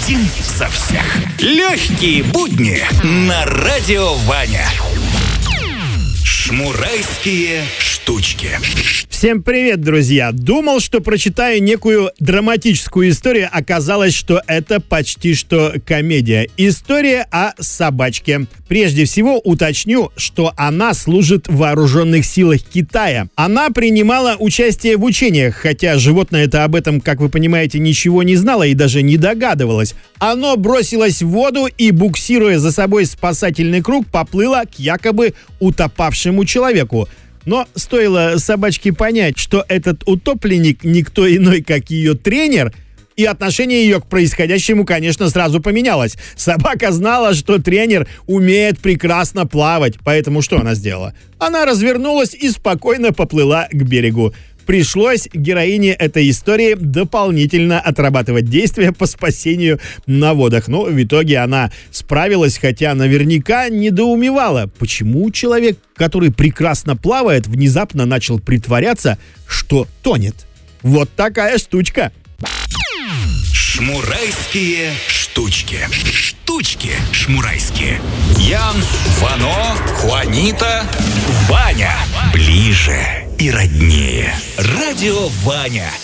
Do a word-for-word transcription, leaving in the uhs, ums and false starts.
Один за всех. Легкие будни на Радио Ваня. Шмурайские штучки. Всем привет, друзья! Думал, что прочитаю некую драматическую историю. Оказалось, что это почти что комедия. История о собачке. Прежде всего уточню, что она служит в вооруженных силах Китая. Она принимала участие в учениях, хотя животное это об этом, как вы понимаете, ничего не знало и даже не догадывалось. Оно бросилось в воду и, буксируя за собой спасательный круг, поплыло к якобы утопавшему человеку. Но стоило собачке понять, что этот утопленник никто иной, как ее тренер, и отношение ее к происходящему, конечно, сразу поменялось. Собака знала, что тренер умеет прекрасно плавать, поэтому что она сделала? Она развернулась и спокойно поплыла к берегу. Пришлось героине этой истории дополнительно отрабатывать действия по спасению на водах. Но в итоге она справилась, хотя наверняка недоумевала, почему человек, который прекрасно плавает, внезапно начал притворяться, что тонет. Вот такая штучка. Шмурайские штучки. Штучки шмурайские. Ян, Вано, Хуанита, Ваня. Ближе и роднее. Радио Ваня.